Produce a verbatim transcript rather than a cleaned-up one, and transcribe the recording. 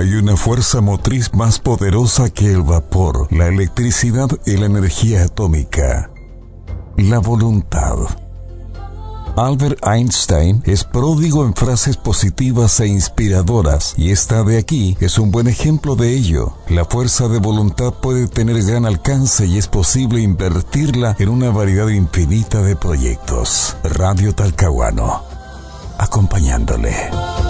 Hay una fuerza motriz más poderosa que el vapor, la electricidad y la energía atómica: la voluntad. Albert Einstein es pródigo en frases positivas e inspiradoras, y esta de aquí es un buen ejemplo de ello. La fuerza de voluntad puede tener gran alcance y es posible invertirla en una variedad infinita de proyectos. Radio Talcahuano, acompañándole.